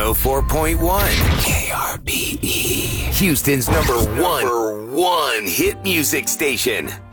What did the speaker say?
104.1 KRBE, Houston's number one hit music station.